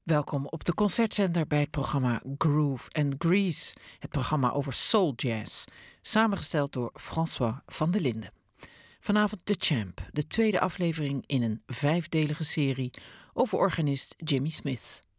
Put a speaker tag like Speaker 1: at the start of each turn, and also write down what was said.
Speaker 1: Welkom op de Concertzender bij het programma Groove and Grease. Het programma over soul jazz, samengesteld door François van der Linden. Vanavond The Champ, de tweede aflevering in een 5-delige serie over organist Jimmy Smith.